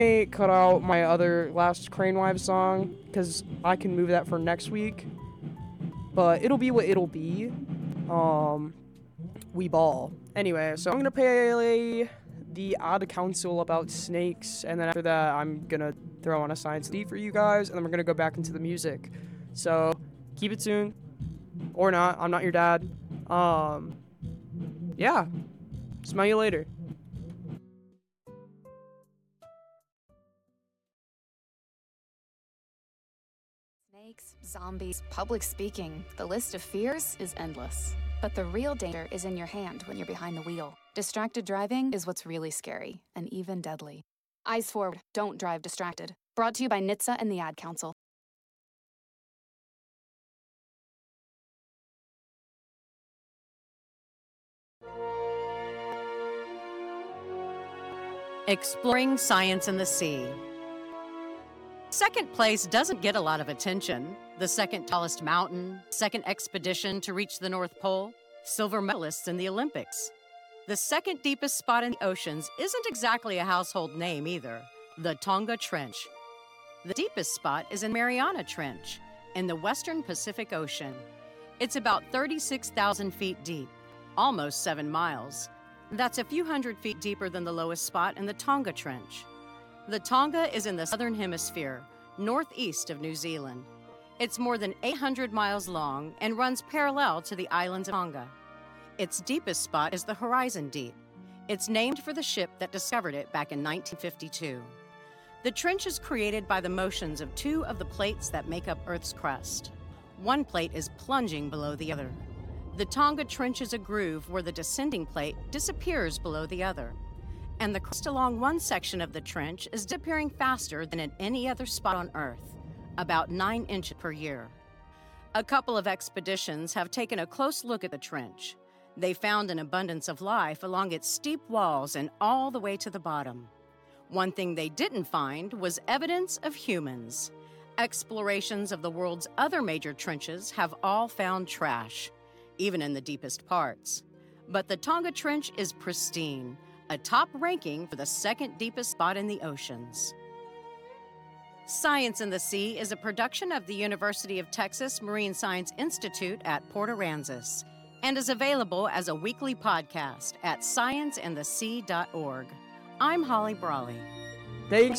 may cut out my other last Crane Wives song because I can move that for next week. But it'll be what it'll be. Um, we ball. Anyway, so I'm gonna play the Odd Council about snakes, and then after that, I'm gonna throw on a science beat for you guys, and then we're gonna go back into the music. So keep it tuned, or not. I'm not your dad. Yeah. Smell you later. Snakes, zombies, public speaking. The list of fears is endless. But the real danger is in your hand when you're behind the wheel. Distracted driving is what's really scary, and even deadly. Eyes forward, don't drive distracted. Brought to you by NHTSA and the Ad Council. Exploring science in the sea. Second place doesn't get a lot of attention. The second tallest mountain, second expedition to reach the North Pole, silver medalists in the Olympics. The second deepest spot in the oceans isn't exactly a household name either, the Tonga Trench. The deepest spot is in Mariana Trench, in the western Pacific Ocean. It's about 36,000 feet deep, almost 7 miles. That's a few hundred feet deeper than the lowest spot in the Tonga Trench. The Tonga is in the southern hemisphere, northeast of New Zealand. It's more than 800 miles long and runs parallel to the islands of Tonga. Its deepest spot is the Horizon Deep. It's named for the ship that discovered it back in 1952. The trench is created by the motions of two of the plates that make up Earth's crust. One plate is plunging below the other. The Tonga Trench is a groove where the descending plate disappears below the other. And the crust along one section of the trench is disappearing faster than at any other spot on Earth, about 9 inches per year. A couple of expeditions have taken a close look at the trench. They found an abundance of life along its steep walls and all the way to the bottom. One thing they didn't find was evidence of humans. Explorations of the world's other major trenches have all found trash, even in the deepest parts. But the Tonga Trench is pristine, a top ranking for the second deepest spot in the oceans. Science in the Sea is a production of the University of Texas Marine Science Institute at Port Aransas and is available as a weekly podcast at scienceinthesea.org. I'm Holly Brawley. Thanks